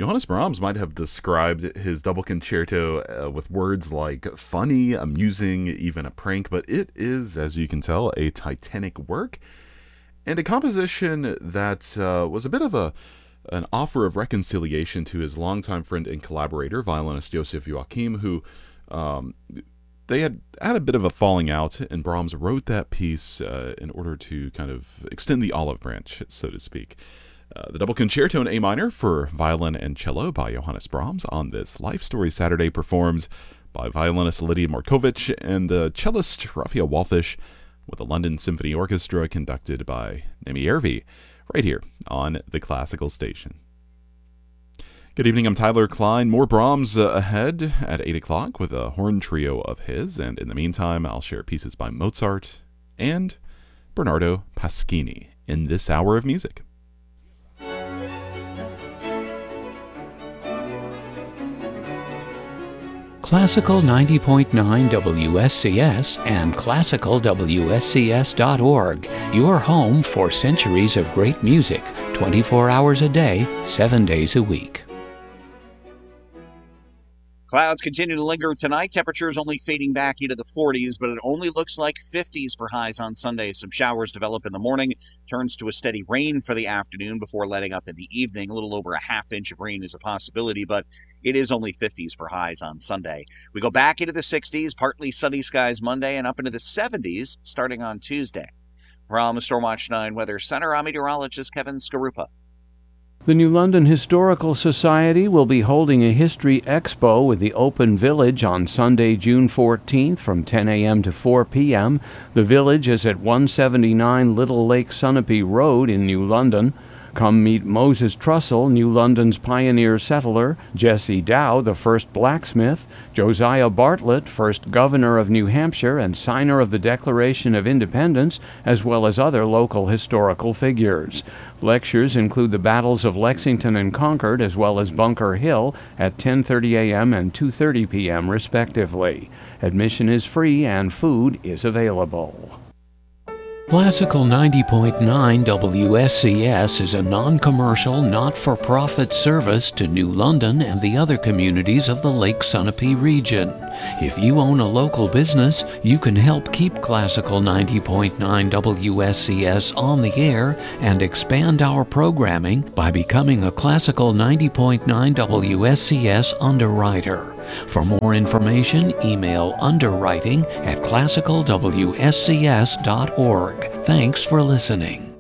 Johannes Brahms might have described his double concerto with words like funny, amusing, even a prank, but it is, as you can tell, a titanic work and a composition that was a bit of an offer of reconciliation to his longtime friend and collaborator, violinist Joseph Joachim, who they had a bit of a falling out, and Brahms wrote that piece in order to kind of extend the olive branch, so to speak. The double concerto in A minor for violin and cello by Johannes Brahms on this Life Story Saturday, performed by violinist Lydia Markovich and cellist Raphael Walfish, with the London Symphony Orchestra conducted by Nemi Järvi, right here on the Classical Station. Good evening, I'm Tyler Klein. More Brahms ahead at 8 o'clock with a horn trio of his, and in the meantime, I'll share pieces by Mozart and Bernardo Pasquini in this hour of music. Classical 90.9 WSCS and classicalwscs.org, your home for centuries of great music, 24 hours a day, 7 days a week. Clouds continue to linger tonight. Temperatures only fading back into the 40s, but it only looks like 50s for highs on Sunday. Some showers develop in the morning, turns to a steady rain for the afternoon before letting up in the evening. A little over a half inch of rain is a possibility, but it is only 50s for highs on Sunday. We go back into the 60s, partly sunny skies Monday, and up into the 70s starting on Tuesday. From Stormwatch 9 Weather Center, I'm meteorologist Kevin Skarupa. The New London Historical Society will be holding a history expo with the Open Village on Sunday, June 14th from 10 a.m. to 4 p.m. The village is at 179 Little Lake Sunapee Road in New London. Come meet Moses Trussell, New London's pioneer settler, Jesse Dow, the first blacksmith, Josiah Bartlett, first governor of New Hampshire and signer of the Declaration of Independence, as well as other local historical figures. Lectures include the battles of Lexington and Concord, as well as Bunker Hill, at 10:30 a.m. and 2:30 p.m. respectively. Admission is free and food is available. Classical 90.9 WSCS is a non-commercial, not-for-profit service to New London and the other communities of the Lake Sunapee region. If you own a local business, you can help keep Classical 90.9 WSCS on the air and expand our programming by becoming a Classical 90.9 WSCS underwriter. For more information, email underwriting@classicalwscs.org. Thanks for listening.